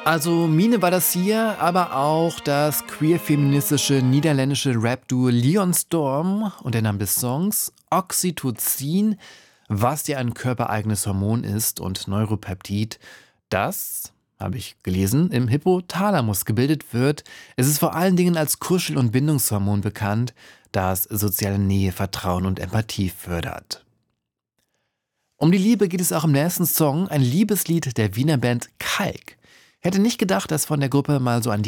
Also Mine war das hier, aber auch das queer-feministische niederländische Rap-Duo Leon Storm und der Name des Songs Oxytocin, was ja ein körpereigenes Hormon ist und Neuropeptid, das, habe ich gelesen, im Hypothalamus gebildet wird. Es ist vor allen Dingen als Kuschel- und Bindungshormon bekannt, das soziale Nähe, Vertrauen und Empathie fördert. Um die Liebe geht es auch im nächsten Song, ein Liebeslied der Wiener Band Kalk. Hätte nicht gedacht, dass von der Gruppe mal so ein